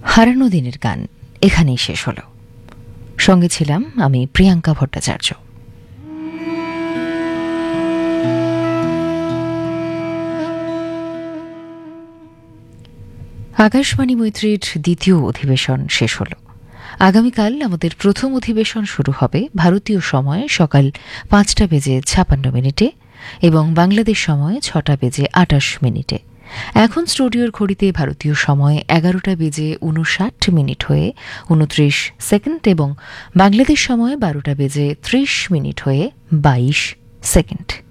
হারানো দিনের গান এখানেই শেষ হলো। সঙ্গে ছিলাম আমি প্রিয়াঙ্কা ভট্টাচার্য। আকাশবাণী মৈত্রীর দ্বিতীয় অধিবেশন শেষ হল। আগামীকাল আমাদের প্রথম অধিবেশন শুরু হবে ভারতীয় সময় সকাল 5:56 এবং বাংলাদেশ সময় 6:28। এখন স্টুডিওর ঘড়িতে ভারতীয় সময় 11:59 হয়ে 29 সেকেন্ড এবং বাংলাদেশ সময় 12:30 হয়ে 22 সেকেন্ড।